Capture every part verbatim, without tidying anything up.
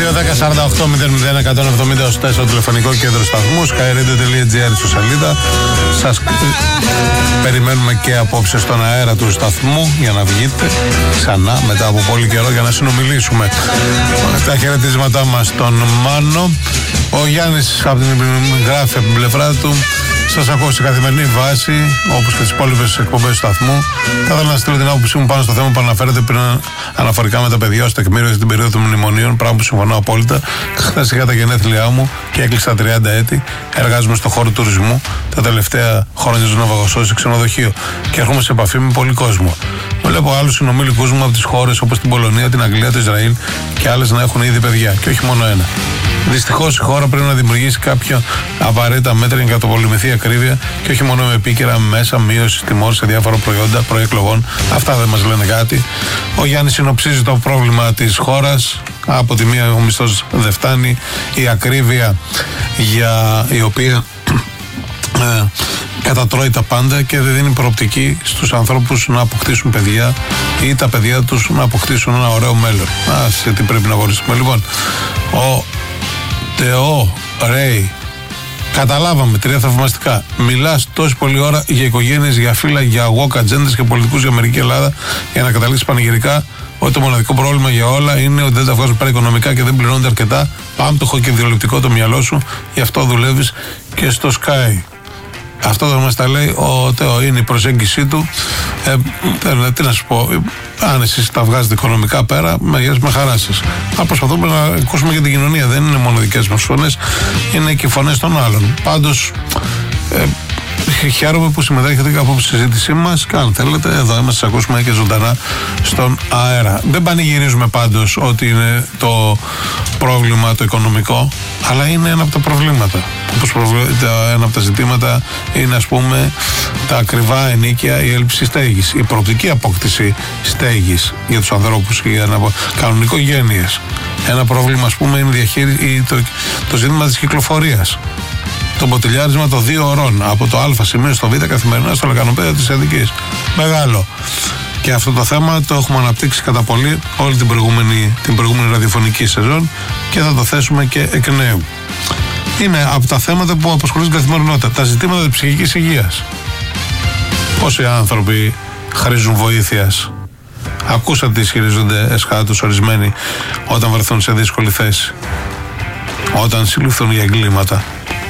δύο δέκα σαράντα οκτώ μηδέν μηδέν εκατόν εβδομήντα τέσσερα στο τηλεφωνικό κέντρο σταθμού, skyradio τελεία gr στο σελίδα. Σας περιμένουμε και απόψε στον αέρα του σταθμού για να βγείτε ξανά μετά από πολύ καιρό για να συνομιλήσουμε. Τα χαιρετίσματά μας στον Μάνο. Ο Γιάννης από την γράφει από την πλευρά του. Σας ακούω σε καθημερινή βάση, όπως και τις υπόλοιπες εκπομπές του σταθμού. Θα ήθελα να στείλω την άποψή μου πάνω στο θέμα που αναφέρεται πριν αναφορικά με τα παιδιά ως τεκμήριο στην περίοδο των μνημονίων. Πράγμα που συμφωνώ απόλυτα. Χθες είχα τα γενέθλιά μου και έκλεισα τριάντα έτη. Εργάζομαι στον χώρο τουρισμού. Τα τελευταία χρόνια ζω ναυαγοσώση σε ξενοδοχείο και έρχομαι σε επαφή με πολύ κόσμο. Βλέπω άλλους συνομιλικούς μου από τις χώρες όπως την Πολωνία, την Αγγλία, το Ισραήλ και άλλες να έχουν ήδη παιδιά και όχι μόνο ένα. Δυστυχώς η χώρα πρέπει να δημιουργήσει κάποια απαραίτητα μέτρα για να καταπολεμηθεί ακρίβεια και όχι μόνο με επίκαιρα μέσα, μείωση τιμών σε διάφορα προϊόντα προεκλογών. Αυτά δεν μας λένε κάτι. Ο Γιάννης συνοψίζει το πρόβλημα της χώρας. Από τη μία ο μισθός δεν φτάνει, η ακρίβεια για η οποία ε, κατατρώει τα πάντα και δεν δίνει προοπτική στους ανθρώπους να αποκτήσουν παιδιά ή τα παιδιά τους να αποκτήσουν ένα ωραίο μέλλον. Α, σε τι πρέπει να βοηθήσουμε. Λοιπόν, ο Θεό, Ρέι, καταλάβαμε τρία θαυμαστικά. Μιλάς τόση πολλή ώρα για οικογένειες, για φύλλα, για walk ατζέντες και πολιτικούς για Αμερική Ελλάδα για να καταλήξεις πανηγυρικά ότι το μοναδικό πρόβλημα για όλα είναι ότι δεν τα βγάζουν πέρα οικονομικά και δεν πληρώνονται αρκετά. Πάμπτωχο και ιδιολεπτικό το μυαλό σου, γι' αυτό δουλεύεις και στο Sky. Αυτό δεν μας τα λέει ο Θεό, είναι η προσέγγιση του. Ε, τι να σου πω, αν εσείς τα βγάζετε οικονομικά πέρα, με, με χαρά σας. Θα προσπαθούμε να ακούσουμε για την κοινωνία. Δεν είναι μόνο δικές μας φωνές, είναι και φωνές των άλλων. Πάντως, ε, χαίρομαι που συμμετέχετε από τη συζήτησή μας και αν θέλετε, εδώ είμαστε, σας ακούσουμε και ζωντανά στον αέρα. Δεν πανηγυρίζουμε πάντως ότι είναι το πρόβλημα το οικονομικό, αλλά είναι ένα από τα προβλήματα. Όπως ένα από τα ζητήματα είναι, ας πούμε, τα ακριβά ενοίκια, η έλλειψη στέγης, η προοπτική απόκτηση στέγης για τους ανθρώπους και για κανονικό οικογένειες. Ένα πρόβλημα, ας πούμε, είναι διαχείριση, το, το ζήτημα της κυκλοφορίας. Το μποτιλιάρισμα των δύο ωρών από το Α σημείο στο Β καθημερινά στο λεκανοπέδιο της Αττικής. Μεγάλο. Και αυτό το θέμα το έχουμε αναπτύξει κατά πολύ όλη την προηγούμενη, την προηγούμενη ραδιοφωνική σεζόν και θα το θέσουμε και εκ νέου. Είναι από τα θέματα που απασχολούν την καθημερινότητα. Τα ζητήματα της ψυχικής υγείας. Πόσοι άνθρωποι χρήζουν βοήθειας. Ακούσατε τι ισχυρίζονται εσχάτως ορισμένοι όταν βρεθούν σε δύσκολη θέση. Όταν συλληφθούν για εγκλήματα.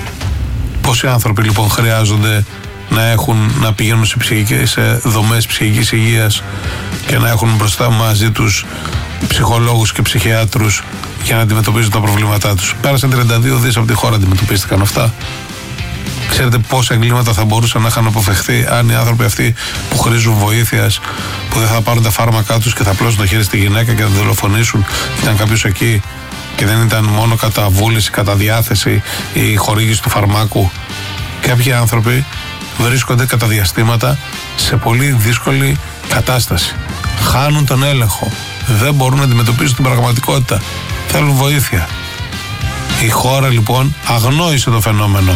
Πόσοι άνθρωποι λοιπόν χρειάζονται να, έχουν, να πηγαίνουν σε, ψυχικές, σε δομές ψυχικής υγείας και να έχουν μπροστά μαζί τους ψυχολόγους και ψυχιάτρους για να αντιμετωπίζουν τα προβλήματά τους. Πέρασαν τριάντα δύο δις από τη χώρα, αντιμετωπίστηκαν αυτά. Ξέρετε πόσα εγκλήματα θα μπορούσαν να είχαν αποφευχθεί αν οι άνθρωποι αυτοί που χρήζουν βοήθειας, που δεν θα πάρουν τα φάρμακά τους και θα πλώσουν το χέρι στη γυναίκα και θα δολοφονήσουν, ήταν κάποιος εκεί και δεν ήταν μόνο κατά βούληση, κατά διάθεση η χορήγηση του φαρμάκου. Κάποιοι άνθρωποι βρίσκονται κατά διαστήματα σε πολύ δύσκολη κατάσταση. Χάνουν τον έλεγχο. Δεν μπορούν να αντιμετωπίσουν την πραγματικότητα. Θέλουν βοήθεια. Η χώρα λοιπόν αγνόησε το φαινόμενο.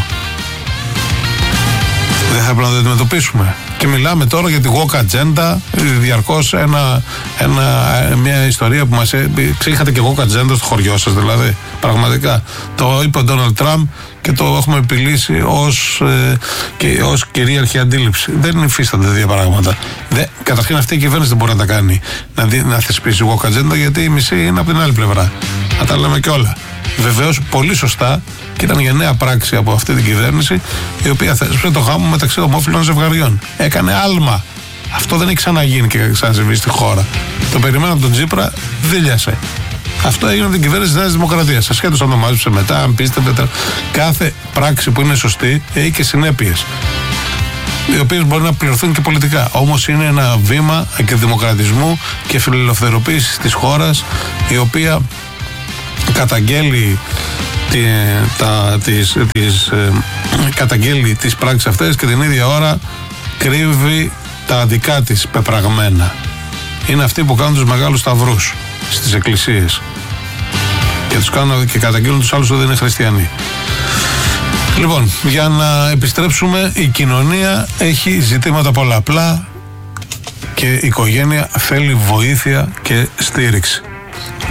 Δεν θα πρέπει να το αντιμετωπίσουμε. Και μιλάμε τώρα για τη walk agenda, διαρκώς ένα, ένα, μια ιστορία που μας είχατε και walk agenda στο χωριό σας, δηλαδή. Πραγματικά. Το είπε ο Ντόναλντ Τραμπ και το έχουμε επιλύσει ως, ε, και, ως κυρίαρχη αντίληψη. Δεν υφίστανται δύο πράγματα. Δε, καταρχήν αυτή η κυβέρνηση δεν μπορεί να τα κάνει, να, δει, να θεσπίσει walk agenda, γιατί η μισή είναι από την άλλη πλευρά. Να τα λέμε και όλα. Βεβαίως, πολύ σωστά, και ήταν για νέα πράξη από αυτή την κυβέρνηση, η οποία θέσπισε το γάμο μεταξύ ομόφυλων ζευγαριών. Έκανε άλμα. Αυτό δεν έχει ξαναγίνει και ξανασυμβεί στη χώρα. Το περιμένω από τον Τσίπρα, δίλιασε. Αυτό έγινε από την κυβέρνηση της Νέας Δημοκρατίας. Ασχέτως αν το μάζεψε μετά, αν πίστευε. Κάθε πράξη που είναι σωστή έχει και συνέπειες, οι οποίες μπορεί να πληρωθούν και πολιτικά. Όμως είναι ένα βήμα εκδημοκρατισμού και φιλελευθεροποίησης της χώρας, η οποία καταγγέλει τη, τα, τις, τις, ε, καταγγέλει τις πράξεις αυτές και την ίδια ώρα κρύβει τα δικά της πεπραγμένα. Είναι αυτοί που κάνουν τους μεγάλους σταυρούς στις εκκλησίες και τους κάνουν και καταγγέλνουν τους άλλους ότι δεν είναι χριστιανοί. Λοιπόν, για να επιστρέψουμε, η κοινωνία έχει ζητήματα πολλαπλά και η οικογένεια θέλει βοήθεια και στήριξη.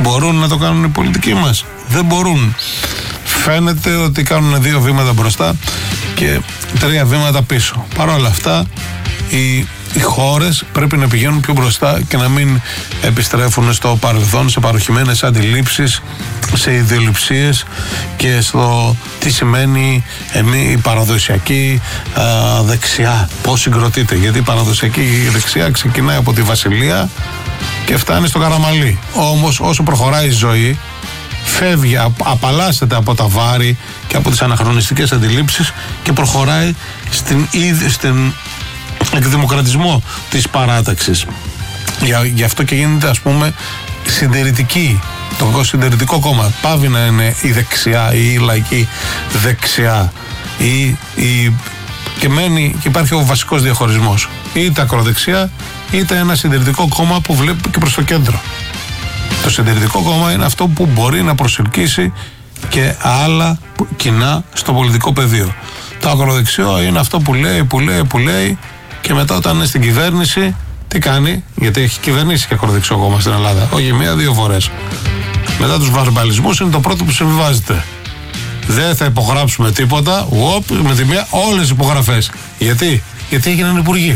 Μπορούν να το κάνουν οι πολιτικοί μας? Δεν μπορούν. Φαίνεται ότι κάνουν δύο βήματα μπροστά και τρία βήματα πίσω. Παρ' όλα αυτά, οι, οι χώρες πρέπει να πηγαίνουν πιο μπροστά και να μην επιστρέφουν στο παρελθόν, σε παροχημένες αντιλήψεις, σε ιδεολειψίες και στο τι σημαίνει εμεί η παραδοσιακή α, δεξιά. Πώς συγκροτείται? Γιατί η παραδοσιακή δεξιά ξεκινάει από τη Βασιλεία και φτάνει στο Καραμαλή. Όμως όσο προχωράει η ζωή, φεύγει, απαλλάσσεται από τα βάρη και από τις αναχρονιστικές αντιλήψεις και προχωράει στην, στην εκδημοκρατισμό της παράταξης. Για, γι' αυτό και γίνεται, ας πούμε, συντηρητική, το συντηρητικό κόμμα. Πάβει να είναι η δεξιά ή η λαϊκή δεξιά ή, η, και μένει και υπάρχει ο βασικός διαχωρισμός. Είτε ακροδεξιά είτε ένα συντηρητικό κόμμα που βλέπει και προς το κέντρο. Το συντηρητικό κόμμα είναι αυτό που μπορεί να προσελκύσει και άλλα κοινά στο πολιτικό πεδίο. Το ακροδεξιό είναι αυτό που λέει, που λέει, που λέει και μετά όταν είναι στην κυβέρνηση, τι κάνει? Γιατί έχει κυβερνήσει και ακροδεξιό κόμμα στην Ελλάδα. Όχι μία, δύο φορές. Μετά τους βαρμπαλισμούς είναι το πρώτο που συμβιβάζεται. Δεν θα υπογράψουμε τίποτα, ουοπ, με τη μία όλες οι υπογραφές. Γιατί? Γιατί έγιναν υπουργοί.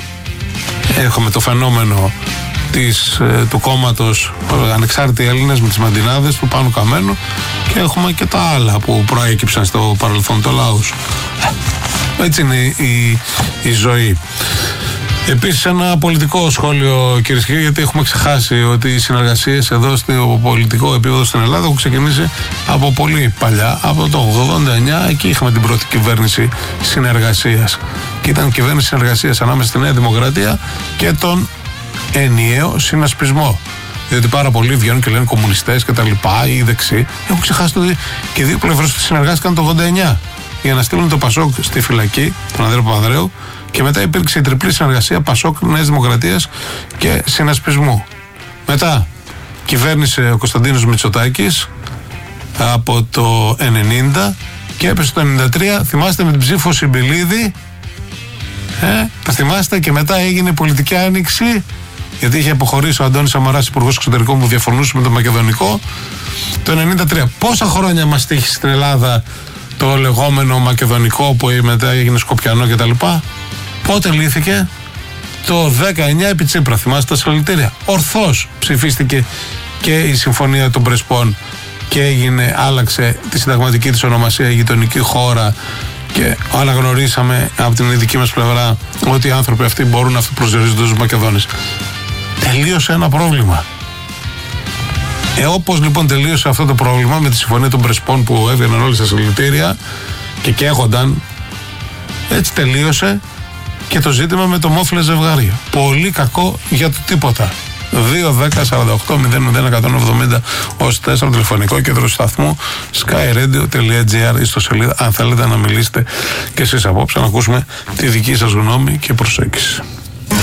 Έχουμε το φαινόμενο της, του κόμματος Ανεξάρτητοι Έλληνες με τις μαντινάδες του Πάνου Καμένου και έχουμε και τα άλλα που προέκυψαν στο παρελθόν, το λαούς. Έτσι είναι η, η, η ζωή. Επίσης ένα πολιτικό σχόλιο, κυρίες και κύριοι, γιατί έχουμε ξεχάσει ότι οι συνεργασίες εδώ στο πολιτικό επίπεδο στην Ελλάδα έχουν ξεκινήσει από πολύ παλιά, από το ογδόντα εννιά. Εκεί είχαμε την πρώτη κυβέρνηση συνεργασίας και ήταν κυβέρνηση συνεργασίας ανάμεσα στη Νέα Δημοκρατία και τον ενιαίο συνασπισμό. Διότι πάρα πολλοί βγαίνουν και λένε κομμουνιστές και τα λοιπά ή δεξί. Έχουν ξεχάσει ότι και δύο πλευρές του συνεργάστηκαν το ογδόντα εννιά για να στείλουν το Πασόκ στη φυλακή, τον Ανδρέα Παπανδρέου, και μετά υπήρξε η τριπλή συνεργασία Πασόκ, Νέας Δημοκρατίας και συνασπισμού. Μετά κυβέρνησε ο Κωνσταντίνος Μητσοτάκης από το ενενήντα και έπεσε το ενενήντα τρία. Θυμάστε με την ψήφο Συμπηλίδη, ε, τα θυμάστε, και μετά έγινε πολιτική άνοιξη, γιατί είχε αποχωρήσει ο Αντώνης Σαμαράς, υπουργός εξωτερικών, που διαφωνούσε με το μακεδονικό το ενενήντα τρία. Πόσα χρόνια μας τύχει στην Ελλάδα το λεγόμενο μακεδονικό που μετά έγινε σκοπιανό κτλ? Πότε λύθηκε? Το δεκαεννιά επί Τσίπρα, θυμάστε τα συλλαλητήρια. Ορθώς ψηφίστηκε και η συμφωνία των Πρεσπών και έγινε, άλλαξε τη συνταγματική της ονομασία η γειτονική χώρα και αναγνωρίσαμε από την δική μας πλευρά ότι οι άνθρωποι αυτοί μπορούν να αυτοπροσδιορίζονται ως Μακεδόνες. Τελείωσε ένα πρόβλημα. Ε, όπως λοιπόν τελείωσε αυτό το πρόβλημα με τη συμφωνία των Πρεσπών που έβγαιναν όλοι στα συλλαλητήρια και καίγονταν, έτσι τελείωσε και το ζήτημα με το μόφιλε ζευγάρι. Πολύ κακό για το τίποτα. δύο δέκα σαράντα οκτώ μηδέν μηδέν εκατόν εβδομήντα ως τέσσερα τηλεφωνικό κέντρο του σταθμού skyradio.gr, στο σελίδα, αν θέλετε να μιλήσετε και εσείς απόψε, να ακούσουμε τη δική σας γνώμη και προσέγγιση.